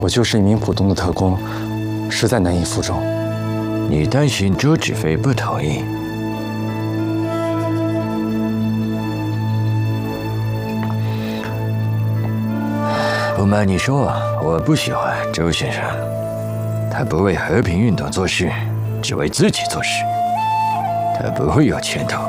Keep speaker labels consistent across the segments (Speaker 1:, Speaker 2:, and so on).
Speaker 1: 我就是一名普通的特工，实在难以服众。
Speaker 2: 你担心周志飞不同意？不瞒你说，我不喜欢周先生，他不为和平运动做事，只为自己做事，他不会有前途。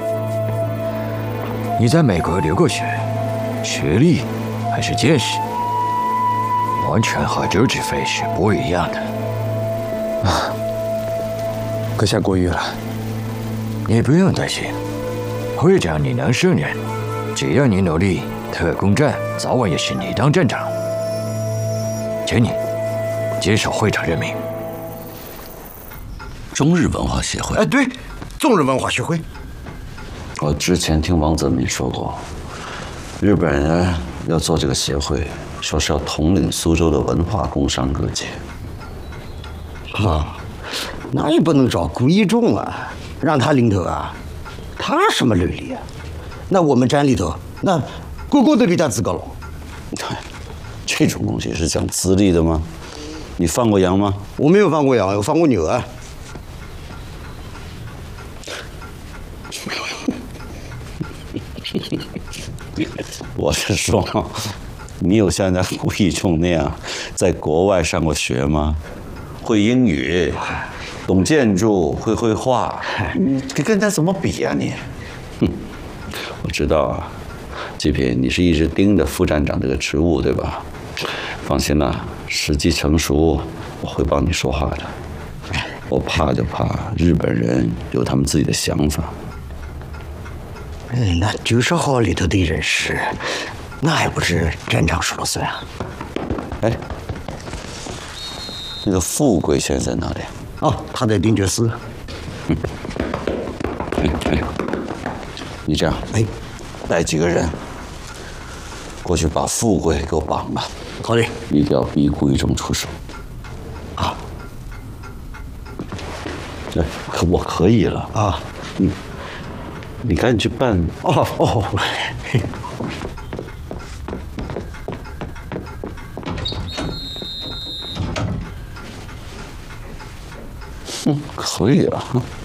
Speaker 2: 你在美国留过学，学历还是见识，完全和周志飞是不一样的。
Speaker 1: 啊，阁下过誉了。
Speaker 2: 你不用担心，会长你能胜任，只要你努力，特工站早晚也是你当站长。请你接受会长任命。
Speaker 3: 中日文化协会。
Speaker 4: 哎，对，中日文化协会。
Speaker 3: 我之前听王泽民说过，日本人要做这个协会，说是要统领苏州的文化工商各界。
Speaker 4: 啊，那也不能找顾一中啊，让他领头啊，他什么履历啊？那我们站里头，那个个都给他资格了。
Speaker 3: 这种东西是讲资历的吗？你放过羊吗？
Speaker 4: 我没有放过羊，我放过牛啊。
Speaker 3: 我是说，你有像人家顾一中那样在国外上过学吗？会英语，懂建筑，会绘画，你跟人家怎么比呀你？我知道啊，季平，你是一直盯着副站长这个职务，对吧？放心啦，时机成熟，我会帮你说话的。我怕就怕日本人有他们自己的想法。
Speaker 4: 那90号里头的人事，那还不是站长说了算啊？
Speaker 3: 哎，那个富贵现在在哪里？
Speaker 4: 哦，他在定觉寺。
Speaker 3: 你这样，
Speaker 4: 哎，
Speaker 3: 带几个人过去把富贵给我绑了。
Speaker 4: 好的，
Speaker 3: 一定要逼顾一中出手。
Speaker 4: 啊，
Speaker 3: 这我可以了
Speaker 4: 啊，
Speaker 3: 你赶紧去办。
Speaker 4: 哦。
Speaker 3: 可以啊。